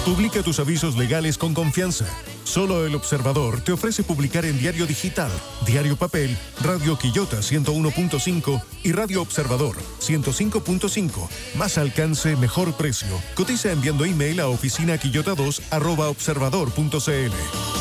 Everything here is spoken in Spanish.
Publica tus avisos legales con confianza. Solo El Observador te ofrece publicar en Diario Digital, Diario Papel, Radio Quillota 101.5 y Radio Observador 105.5. Más alcance, mejor precio. Cotiza enviando email a oficinaquillota2@observador.cl.